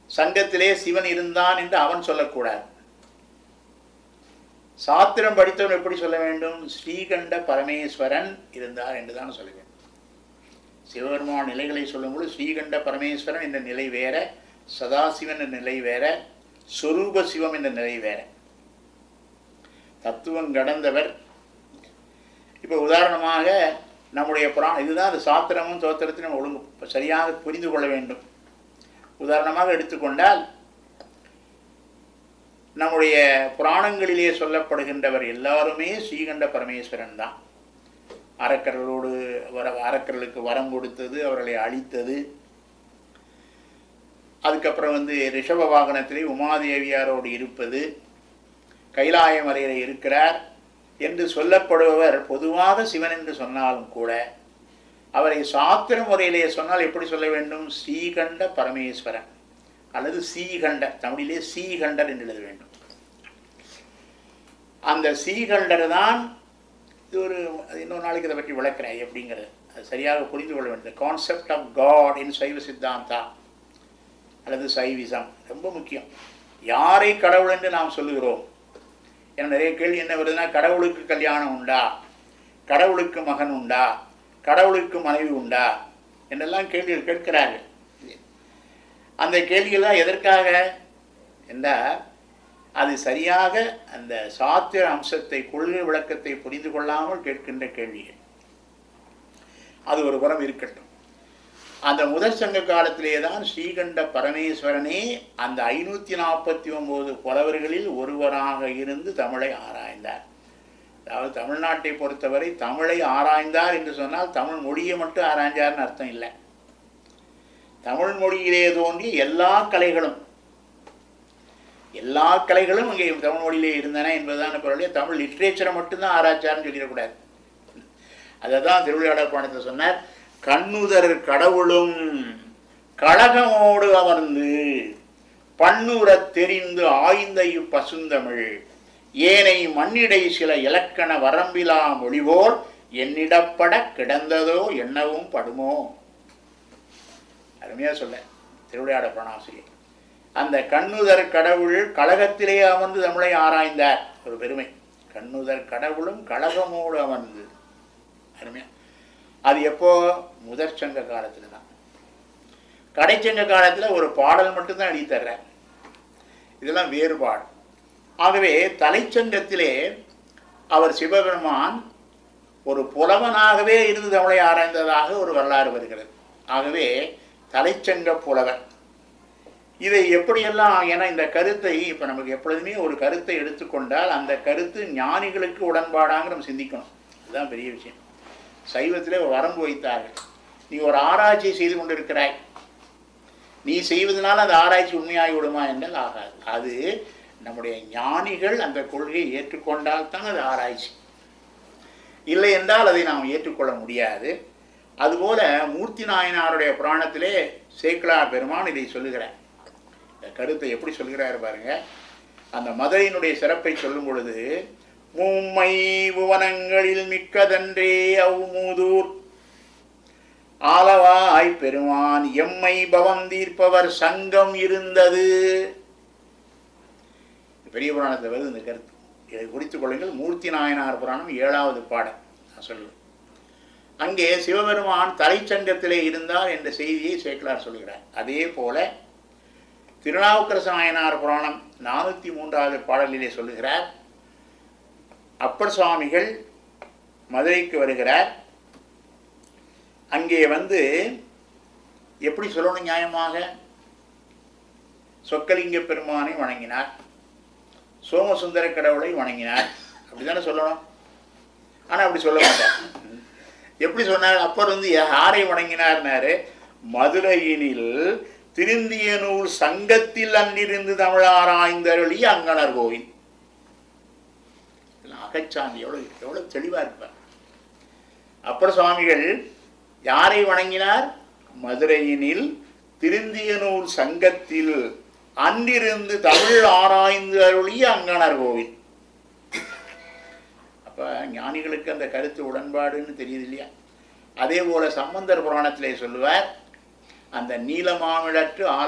சங்கத்திலே சிவன் இருந்தான் என்று அவன் சொல்லக்கூடாது. சாத்திரம் படித்தவன் எப்படி சொல்ல வேண்டும்? ஸ்ரீகண்ட பரமேஸ்வரன் இருந்தார் என்றுதான் சொல்ல வேண்டும். சிவபெருமான் நிலைகளை சொல்லும்போது ஸ்ரீகண்ட பரமேஸ்வரன் என்ற நிலை வேற, சதாசிவன் என்ற நிலை வேற, சொரூப சிவம் என்ற நிலை வேற. தத்துவம் கடந்தவர். இப்போ உதாரணமாக நம்முடைய புராணம், இதுதான் அது சாத்திரமும் தோத்திரத்தையும் நம்ம ஒழுங்கு சரியாக புரிந்து கொள்ள வேண்டும். உதாரணமாக எடுத்துக்கொண்டால் நம்முடைய புராணங்களிலே சொல்லப்படுகின்றவர் எல்லாருமே ஸ்ரீகண்ட பரமேஸ்வரன் தான். அரக்கர்களோடு அரக்கர்களுக்கு வரம் கொடுத்தது, அவர்களை அழித்தது. அதுக்கப்புறம் ரிஷப வாகனத்திலே உமாதேவியாரோடு இருப்பது, கைலாய மலையில் இருக்கிறார் என்று சொல்லப்படுபவர் பொதுவாக சிவன் என்று சொன்னாலும் கூட அவரை சாத்திர முறையிலே சொன்னால் எப்படி சொல்ல வேண்டும்? ஸ்ரீகண்ட பரமேஸ்வரன் அல்லது சீகண்ட, தமிழிலே சீகண்டர் என்று எழுத வேண்டும். அந்த சீகண்டர் தான் இது. இன்னொரு நாளைக்கு இதை பற்றி விளக்குறேன் எப்படிங்கிறது. அது சரியாக புரிந்து கொள்ள வேண்டும். கான்செப்ட் ஆஃப் காட் இன் சைவ சித்தாந்தா அல்லது சைவிசம் ரொம்ப முக்கியம். யாரை கடவுள் என்று நாம் சொல்லுகிறோம்? ஏன்னா நிறைய கேள்வி என்ன வருதுன்னா, கடவுளுக்கு கல்யாணம் உண்டா, கடவுளுக்கு மகன் உண்டா, கடவுளுக்கு மனைவி உண்டா என்றெல்லாம் கேள்விகள் கேட்கிறார்கள். அந்த கேள்விகள்லாம் எதற்காக என்றால், அது சரியாக அந்த சாத்திர அம்சத்தை, கொள்கை விளக்கத்தை புரிந்து கொள்ளாமல் கேட்கின்ற கேள்விகள். அது ஒரு புறம் இருக்கட்டும். அந்த முதற் சங்க காலத்திலே தான் ஸ்ரீகண்ட பரமேஸ்வரனே அந்த 549 புலவர்களில் ஒருவராக இருந்து தமிழை ஆராய்ந்தார். அதாவது தமிழ்நாட்டை பொறுத்தவரை தமிழை ஆராய்ந்தார் என்று சொன்னால் தமிழ் மொழியை மட்டும் ஆராய்ந்தார்னு அர்த்தம் இல்லை. தமிழ் மொழியிலே தோன்றி எல்லா கலைகளும் இங்கே தமிழ் மொழியிலே இருந்தன என்பதுதான் பொருளே. தமிழ் லிட்ரேச்சரை மட்டும்தான் ஆராய்ச்சார்னு சொல்லிடக்கூடாது. அதை தான் திருவிளையாடல் பாடத்தை சொன்னார். கண்ணுதர் கடவுளும் கழகமோடு அமர்ந்து பண்ணுறத் தெரிந்து ஆய்ந்த இப்பசுந்தமிழ் ஏனை மண்ணிடை சில இலக்கண வரம்பிலா மொழிபோல் என்னிடப்பட கிடந்ததோ என்னவும் படுமோ. அருமையா சொல்ல திருவிளையாட பிரணாசிரியர். அந்த கண்ணுதர் கடவுள் கழகத்திலே அமர்ந்து தமிழை ஆராய்ந்தார். ஒரு பெருமை. கண்ணுதர் கடவுளும் கழகமோடு அமர்ந்து. அருமையா. அது எப்போ? முதற் சங்க காலத்தில் தான். கடைச்சங்க காலத்தில் ஒரு பாடல் மட்டும்தான் எழுதி தர்றார். இதெல்லாம் வேறுபாடு. ஆகவே தலைச்சங்கத்திலே அவர் சிவபெருமான் ஒரு புலவனாகவே இருந்து தமிழை ஆராய்ந்ததாக ஒரு வரலாறு வருகிறது. ஆகவே தலைச்சங்க புலவர். இதை எப்படியெல்லாம், ஏன்னா இந்த கருத்தை இப்போ நமக்கு எப்பொழுதுமே ஒரு கருத்தை எடுத்துக்கொண்டால் அந்த கருத்து ஞானிகளுக்கு உடன்பாடாக நம்ம சிந்திக்கணும். அதுதான் பெரிய விஷயம். சைவத்திலே ஒரு வரம்பு வைத்தார்கள். நீ ஒரு ஆராய்ச்சி செய்து கொண்டிருக்கிறாய், நீ செய்வதனால அந்த ஆராய்ச்சி உண்மையாகி விடுமா என்றால் ஆகாது. அது நம்முடைய ஞானிகள் அந்த கொள்கையை ஏற்றுக்கொண்டால் தான் அது ஆராய்ச்சி. இல்லை என்றால் அதை நாம் ஏற்றுக்கொள்ள முடியாது. அதுபோல மூர்த்தி நாயனாருடைய புராணத்திலே சேக்கிழார் பெருமான் இதை சொல்லுகிறார். இந்த கருத்தை எப்படி சொல்கிறார் பாருங்க. அந்த மதுரையினுடைய சிறப்பை சொல்லும் பொழுது, மும்மை புவனங்களில் மிக்கதன்றே அவ்மூதூர் ஆலவாய் பெருமான் எம்மை பவம் தீர்ப்பவர் சங்கம் இருந்தது. பெரிய புராணத்தில் வருது இந்த கருத்து. இதை குறித்துக் கொள்ளுங்கள். மூர்த்தி நாயனார் புராணம் 7வது பாடல் நான் சொல்லுவேன். அங்கே சிவபெருமான் தலைச்சங்கத்திலே இருந்தார் என்ற செய்தியை சேக்கிழார் சொல்கிறார். அதே போல திருநாவுக்கரசு நாயனார் புராணம் 403வது பாடலிலே சொல்லுகிறார். அப்பர் சுவாமிகள் மதுரைக்கு வருகிறார். அங்கே எப்படி சொல்லணும் நியாயமாக? சொக்கலிங்க பெருமானை வணங்கினார், சோமசுந்தர கடவுளை வணங்கினார், அப்படித்தானே சொல்லணும். ஆனால் அப்படி சொல்ல மாட்டார். எப்படி சொன்னார்? அப்பர் யாரை வணங்கினார்னாரு? மதுரையினில் திருந்திய நூல் சங்கத்தில் அன்றிருந்து தமிழாராய்ந்தருளி அங்கனர் கோவில். அகச்சாமி எவ்வளவு தெளிவா இருப்பார். அப்பர் சுவாமிகள் யாரை வணங்கினார்? மதுரையினில் திருந்திய நூல் சங்கத்தில் அன்றிருந்து தமிழ் ஆராய்ந்து அருளிய அங்கனர் கோவில். அப்ப ஞானிகளுக்கு அந்த கருத்து உடன்பாடுன்னு தெரியுது இல்லையா? அதே போல சம்பந்தர் புராணத்திலே சொல்லுவார், அந்த நீலமாமிழற்று